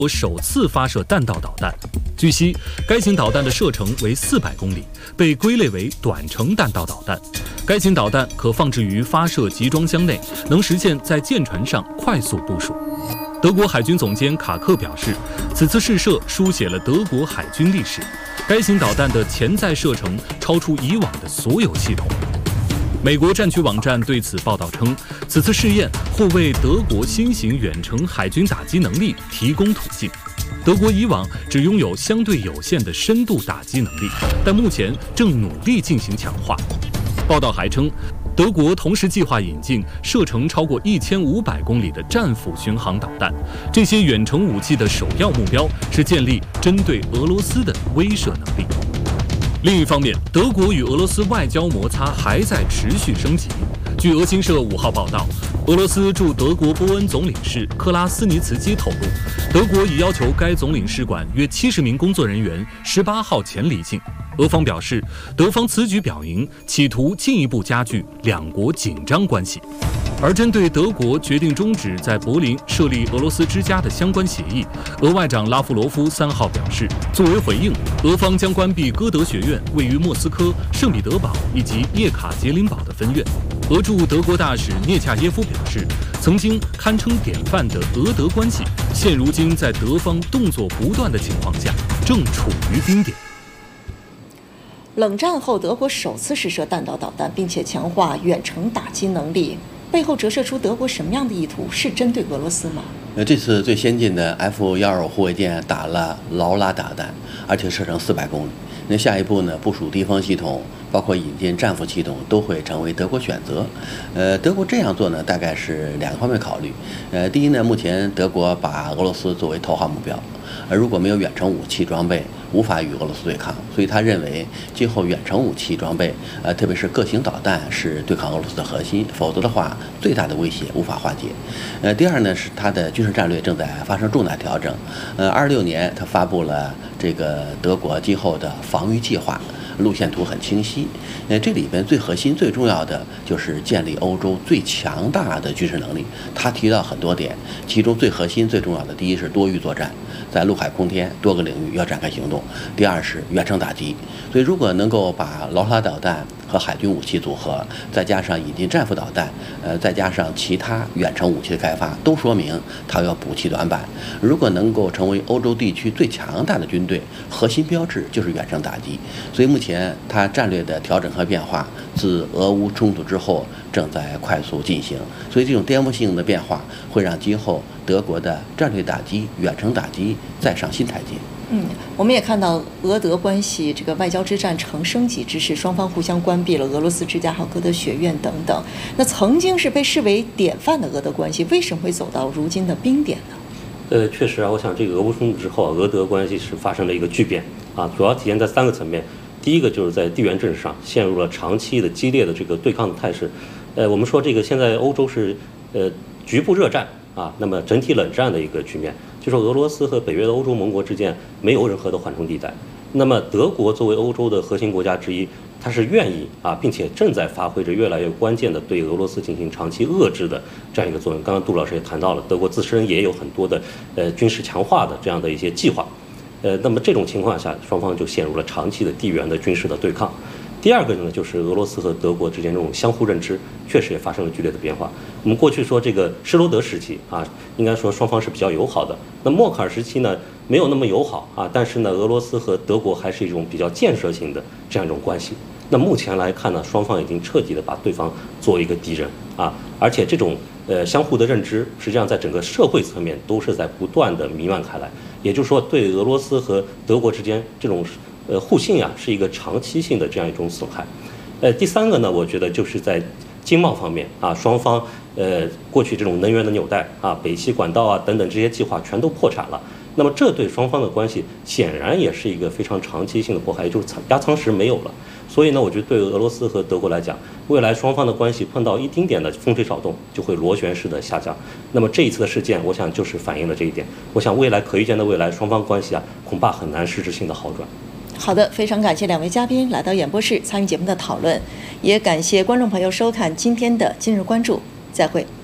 国首次发射弹道导弹。据悉，该型导弹的射程为400公里，被归类为短程弹道导弹。该型导弹可放置于发射集装箱内，能实现在舰船上快速部署。德国海军总监卡克表示，此次试射书写了德国海军历史。该型导弹的潜在射程超出以往的所有系统。美国战区网站对此报道称，此次试验或为德国新型远程海军打击能力提供途径。德国以往只拥有相对有限的深度打击能力，但目前正努力进行强化。报道还称，德国同时计划引进射程超过1500公里的战斧巡航导弹。这些远程武器的首要目标是建立针对俄罗斯的威慑能力。另一方面，德国与俄罗斯外交摩擦还在持续升级。据俄新社5号报道，俄罗斯驻德国波恩总领事克拉斯尼茨基透露，德国已要求该总领事馆约70名工作人员18号前离境。俄方表示，德方此举表明企图进一步加剧两国紧张关系。而针对德国决定终止在柏林设立俄罗斯之家的相关协议，俄外长拉夫罗夫3号表示，作为回应，俄方将关闭歌德学院位于莫斯科、圣彼得堡以及叶卡捷琳堡的分院。俄驻德国大使涅恰耶夫表示，曾经堪称典范的俄德关系，现如今在德方动作不断的情况下，正处于冰点。 冷战后，德国首次试射弹道导弹，并且强化远程打击能力，背后折射出德国什么样的意图？是针对俄罗斯吗？ 这次最先进的 F-15护卫舰打了劳拉导弹，而且射程400公里。那下一步呢？部署敌方系统，包括引进战斧系统，都会成为德国选择。德国这样做呢，大概是2个方面考虑。第一呢，目前德国把俄罗斯作为头号目标，如果没有远程武器装备，无法与俄罗斯对抗，所以他认为今后远程武器装备，特别是各型导弹是对抗俄罗斯的核心，否则的话，最大的威胁无法化解。第二呢，是他的军事战略正在发生重大调整。26年他发布了这个德国今后的防御计划。路线图很清晰，这里边最核心、最重要的就是建立欧洲最强大的军事能力。他提到很多点，其中最核心、最重要的，第一是多域作战，在陆海空天多个领域要展开行动；第二是远程打击。所以，如果能够把劳拉导弹和海军武器组合，再加上引进战斧导弹，再加上其他远程武器的开发，都说明它要补齐短板。如果能够成为欧洲地区最强大的军队，核心标志就是远程打击。所以目前它战略的调整和变化，自俄乌冲突之后正在快速进行。所以这种颠覆性的变化，会让今后德国的战略打击、远程打击再上新台阶。 我们也看到俄德关系这个外交之战呈升级之势，双方互相关闭了俄罗斯之家和歌德学院等等。那曾经是被视为典范的俄德关系，为什么会走到如今的冰点呢？ 确实啊，我想这个俄乌冲突之后，俄德关系是发生了一个巨变啊，主要体现在3个层面。第一个就是在地缘政治上陷入了长期的激烈的这个对抗的态势。我们说这个现在欧洲是局部热战啊，那么整体冷战的一个局面。就说俄罗斯和北约的欧洲盟国之间没有任何的缓冲地带，那么德国作为欧洲的核心国家之一，它是愿意啊，并且正在发挥着越来越关键的对俄罗斯进行长期遏制的这样一个作用。刚刚杜老师也谈到了，德国自身也有很多的军事强化的这样的一些计划，那么这种情况下，双方就陷入了长期的地缘的军事的对抗。第二个呢，就是俄罗斯和德国之间这种相互认知，确实也发生了剧烈的变化。我们过去说这个施罗德时期啊，应该说双方是比较友好的。那默克尔时期呢，没有那么友好啊，但是呢，俄罗斯和德国还是一种比较建设性的这样一种关系。那目前来看呢，双方已经彻底的把对方作为一个敌人啊，而且这种相互的认知，实际上在整个社会层面都是在不断的弥漫开来。也就是说，对俄罗斯和德国之间这种互信啊，是一个长期性的这样一种损害。第3个呢，我觉得就是在经贸方面啊，双方过去这种能源的纽带啊，北溪管道啊等等这些计划全都破产了。那么这对双方的关系显然也是一个非常长期性的迫害，也就是压舱石没有了。所以呢，我觉得对俄罗斯和德国来讲，未来双方的关系碰到一丁点的风吹草动，就会螺旋式的下降。那么这一次的事件，我想就是反映了这一点。我想未来可预见的未来，双方关系啊，恐怕很难实质性的好转。 好的，非常感谢2位嘉宾来到演播室参与节目的讨论，也感谢观众朋友收看今天的今日关注，再会。